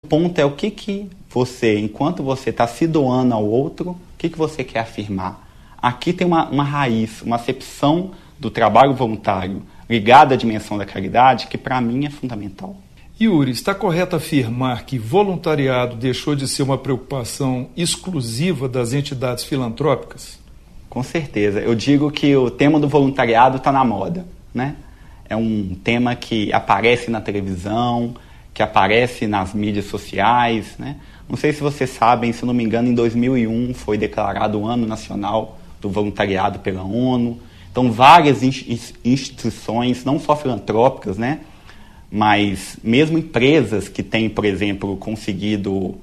O ponto é o que você, enquanto você está se doando ao outro, o que você quer afirmar. Aqui tem uma raiz, uma acepção do trabalho voluntário ligada à dimensão da caridade que para mim é fundamental. Yuri, está correto afirmar que voluntariado deixou de ser uma preocupação exclusiva das entidades filantrópicas? Com certeza. Eu digo que o tema do voluntariado está na moda, né? É um tema que aparece na televisão, que aparece nas mídias sociais, né? Não sei se vocês sabem, se não me engano, em 2001 foi declarado o Ano Nacional do Voluntariado pela ONU. Então, várias instituições, não só filantrópicas, né? Mas mesmo empresas que têm, por exemplo, conseguido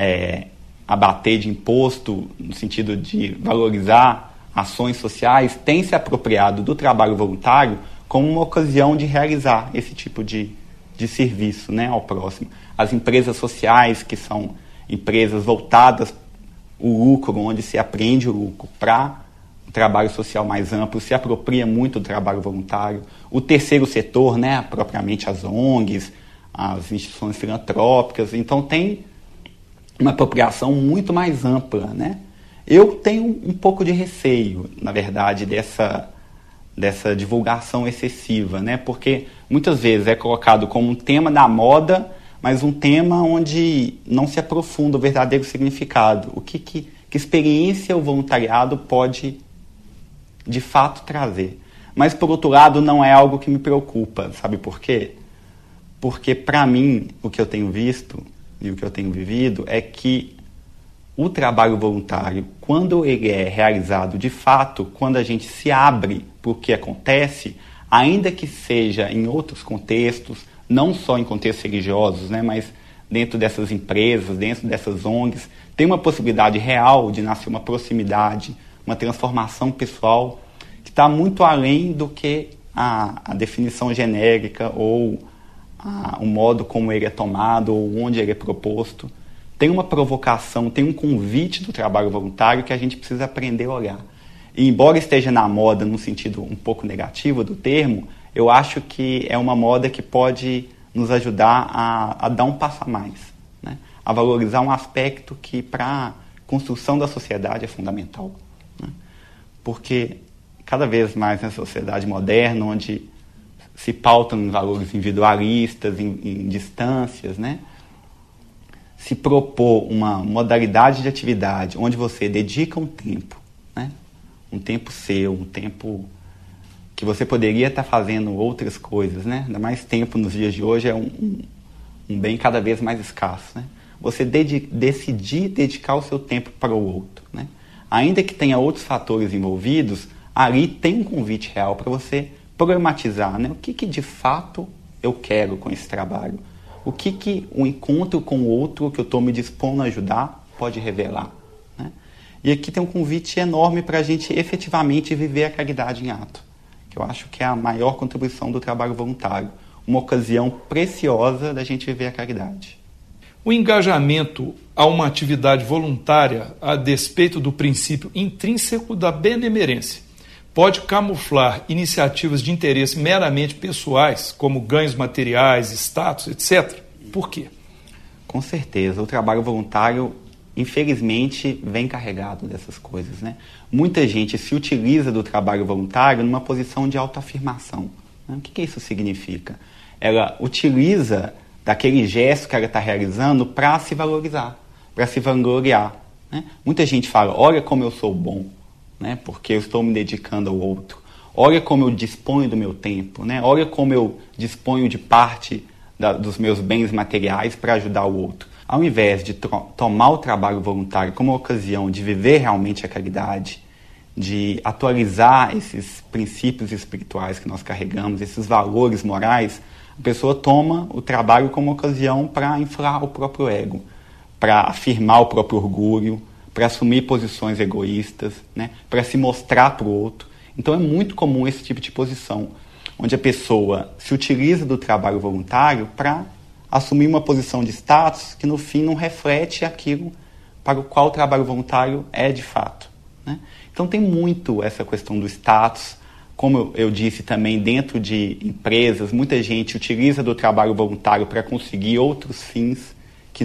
abater de imposto, no sentido de valorizar ações sociais, têm se apropriado do trabalho voluntário como uma ocasião de realizar esse tipo de serviço, né, ao próximo. As empresas sociais, que são empresas voltadas ao lucro, onde se apreende o lucro para o trabalho social mais amplo, se apropria muito do trabalho voluntário. O terceiro setor, né, propriamente as ONGs, as instituições filantrópicas, então tem uma apropriação muito mais ampla, né? Eu tenho um pouco de receio, na verdade, dessa divulgação excessiva, né? Porque muitas vezes é colocado como um tema da moda, mas um tema onde não se aprofunda o verdadeiro significado. Que experiência o voluntariado pode, de fato, trazer. Mas, por outro lado, não é algo que me preocupa. Sabe por quê? Porque, para mim, o que eu tenho visto e o que eu tenho vivido é que o trabalho voluntário, quando ele é realizado de fato, quando a gente se abre para o que acontece, ainda que seja em outros contextos, não só em contextos religiosos, né, mas dentro dessas empresas, dentro dessas ONGs, tem uma possibilidade real de nascer uma proximidade, uma transformação pessoal que está muito além do que a definição genérica ou o modo como ele é tomado ou onde ele é proposto. Tem uma provocação, tem um convite do trabalho voluntário que a gente precisa aprender a olhar. E embora esteja na moda num sentido um pouco negativo do termo, eu acho que é uma moda que pode nos ajudar a dar um passo a mais, né? A valorizar um aspecto que para a construção da sociedade é fundamental, né? Porque cada vez mais na sociedade moderna, onde se pautam em valores individualistas, em distâncias, né? Se propor uma modalidade de atividade onde você dedica um tempo, né? Um tempo seu, um tempo que você poderia estar fazendo outras coisas, né? Ainda mais tempo nos dias de hoje é um bem cada vez mais escasso, né? Você decidir dedicar o seu tempo para o outro, né? Ainda que tenha outros fatores envolvidos, ali tem um convite real para você problematizar, né? O que de fato eu quero com esse trabalho? O que o encontro com o outro que eu estou me dispondo a ajudar pode revelar, né? E aqui tem um convite enorme para a gente efetivamente viver a caridade em ato, que eu acho que é a maior contribuição do trabalho voluntário, uma ocasião preciosa da gente viver a caridade. O engajamento a uma atividade voluntária, a despeito do princípio intrínseco da benemerência, pode camuflar iniciativas de interesse meramente pessoais, como ganhos materiais, status, etc. Por quê? Com certeza. O trabalho voluntário, infelizmente, vem carregado dessas coisas, né? Muita gente se utiliza do trabalho voluntário numa posição de autoafirmação, né? O que isso significa? Ela utiliza daquele gesto que ela está realizando para se valorizar, para se vangloriar, né? Muita gente fala, olha como eu sou bom, né? Porque eu estou me dedicando ao outro. Olha como eu disponho do meu tempo, né? Olha como eu disponho de parte dos meus bens materiais para ajudar o outro. Ao invés de tomar o trabalho voluntário como uma ocasião de viver realmente a caridade, de atualizar esses princípios espirituais que nós carregamos, esses valores morais, a pessoa toma o trabalho como uma ocasião para inflar o próprio ego, para afirmar o próprio orgulho, para assumir posições egoístas, né? Para se mostrar para o outro. Então é muito comum esse tipo de posição, onde a pessoa se utiliza do trabalho voluntário para assumir uma posição de status que no fim não reflete aquilo para o qual o trabalho voluntário é de fato, né? Então tem muito essa questão do status. Como eu disse também, dentro de empresas, muita gente utiliza do trabalho voluntário para conseguir outros fins,